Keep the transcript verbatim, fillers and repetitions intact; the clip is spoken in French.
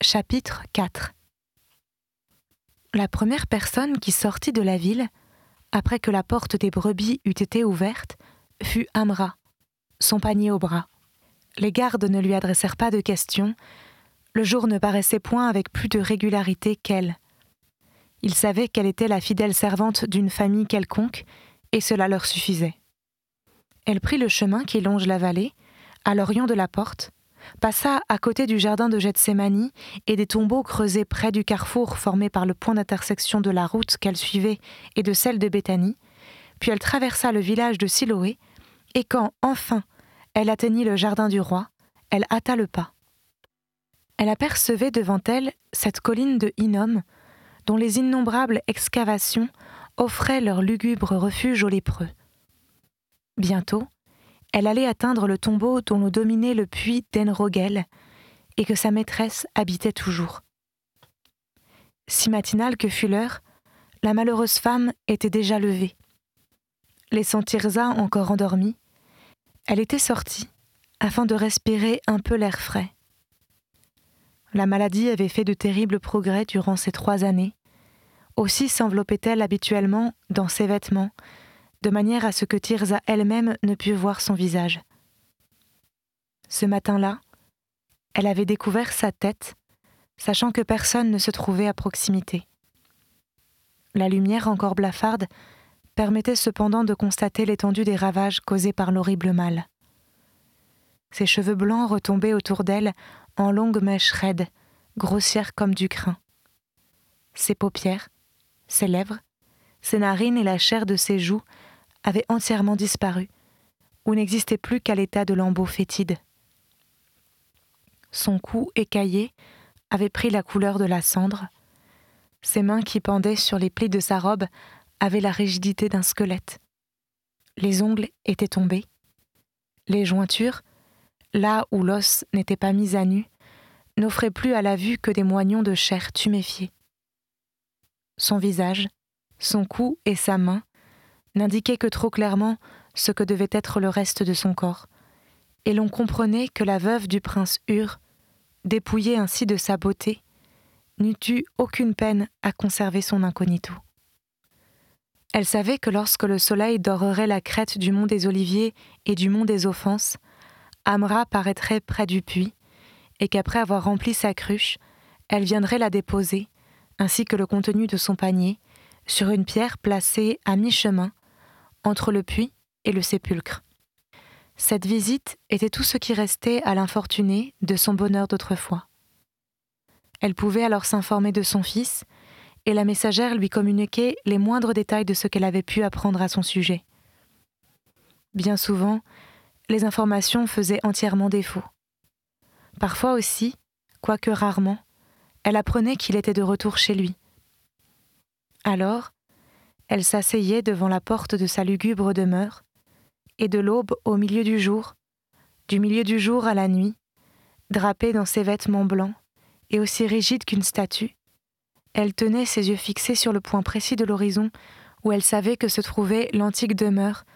Chapitre quatre. La première personne qui sortit de la ville, après que la porte des brebis eût été ouverte, fut Amra, son panier au bras. Les gardes ne lui adressèrent pas de questions, le jour ne paraissait point avec plus de régularité qu'elle. Ils savaient qu'elle était la fidèle servante d'une famille quelconque, et cela leur suffisait. Elle prit le chemin qui longe la vallée, à l'orient de la porte, passa à côté du jardin de Gethsémani et des tombeaux creusés près du carrefour formé par le point d'intersection de la route qu'elle suivait et de celle de Béthanie, puis elle traversa le village de Siloé, et quand, enfin, elle atteignit le jardin du roi, elle hâta le pas. Elle apercevait devant elle cette colline de Hinnom, dont les innombrables excavations offraient leur lugubre refuge aux lépreux. Bientôt, elle allait atteindre le tombeau dont l'on dominait le puits d'Enrogel et que sa maîtresse habitait toujours. Si matinale que fût l'heure, la malheureuse femme était déjà levée. Laissant Tirza encore endormie, elle était sortie afin de respirer un peu l'air frais. La maladie avait fait de terribles progrès durant ces trois années. Aussi s'enveloppait-elle habituellement dans ses vêtements, de manière à ce que Tirza elle-même ne pût voir son visage. Ce matin-là, elle avait découvert sa tête, sachant que personne ne se trouvait à proximité. La lumière encore blafarde permettait cependant de constater l'étendue des ravages causés par l'horrible mal. Ses cheveux blancs retombaient autour d'elle en longues mèches raides, grossières comme du crin. Ses paupières, ses lèvres, ses narines et la chair de ses joues avaient entièrement disparu, ou n'existaient plus qu'à l'état de lambeaux fétides. Son cou écaillé avait pris la couleur de la cendre. Ses mains qui pendaient sur les plis de sa robe avaient la rigidité d'un squelette. Les ongles étaient tombés. Les jointures, là où l'os n'était pas mis à nu, n'offraient plus à la vue que des moignons de chair tuméfiée. Son visage, son cou et sa main n'indiquaient que trop clairement ce que devait être le reste de son corps, et l'on comprenait que la veuve du prince Hur, dépouillée ainsi de sa beauté, n'eût eu aucune peine à conserver son incognito. Elle savait que lorsque le soleil dorerait la crête du mont des Oliviers et du mont des Offenses, Amra paraîtrait près du puits, et qu'après avoir rempli sa cruche, elle viendrait la déposer, ainsi que le contenu de son panier, sur une pierre placée à mi-chemin, entre le puits et le sépulcre. Cette visite était tout ce qui restait à l'infortunée de son bonheur d'autrefois. Elle pouvait alors s'informer de son fils, et la messagère lui communiquait les moindres détails de ce qu'elle avait pu apprendre à son sujet. Bien souvent, les informations faisaient entièrement défaut. Parfois aussi, quoique rarement, elle apprenait qu'il était de retour chez lui. Alors, elle s'asseyait devant la porte de sa lugubre demeure, et de l'aube au milieu du jour, du milieu du jour à la nuit, drapée dans ses vêtements blancs et aussi rigide qu'une statue, elle tenait ses yeux fixés sur le point précis de l'horizon où elle savait que se trouvait l'antique demeure